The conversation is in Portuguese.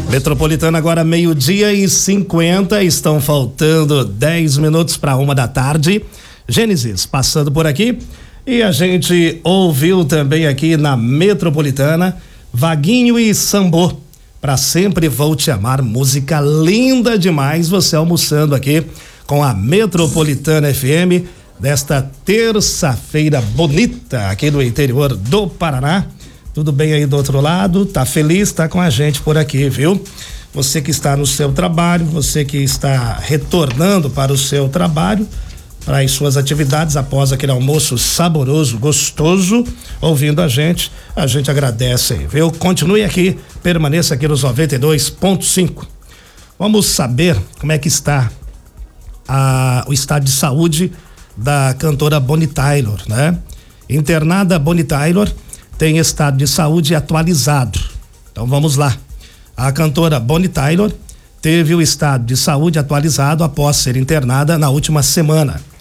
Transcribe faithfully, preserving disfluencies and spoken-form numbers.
Metropolitana agora meio-dia e cinquenta, estão faltando dez minutos para uma da tarde. Gênesis passando por aqui e a gente ouviu também aqui na Metropolitana Vaguinho e Sambô. Pra sempre vou te amar, música linda demais, você almoçando aqui com a Metropolitana F M desta terça-feira bonita aqui no interior do Paraná. Tudo bem aí do outro lado? Tá feliz? Tá com a gente por aqui, viu? Você que está no seu trabalho, você que está retornando para o seu trabalho, para as suas atividades após aquele almoço saboroso, gostoso, ouvindo a gente, a gente agradece aí, viu? Continue aqui, permaneça aqui nos noventa e dois ponto cinco. Vamos saber como é que está a, o estado de saúde da cantora Bonnie Tyler, né? Internada Bonnie Tyler tem estado de saúde atualizado. Então vamos lá. A cantora Bonnie Tyler teve o estado de saúde atualizado após ser internada na última semana.